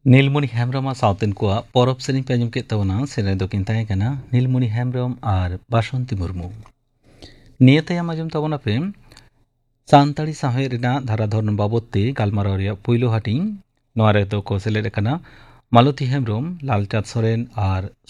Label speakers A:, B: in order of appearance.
A: नीलमणि हेम्ब्रम साउतेन को परब सेरें पे आंजम के तबना सेरे दोकिन ताहे कना नीलमणि हेम्ब्रम और बासंती मुर्मू निये तायम आंजम तबना पे सानताड़ी साहे रेना धाराधरन बाबदते गालमाराव रेया पुइलो हाटिंग नोआ रे तो को सेलेद कना मालती हेम्ब्रम लालचाँद सोरेन और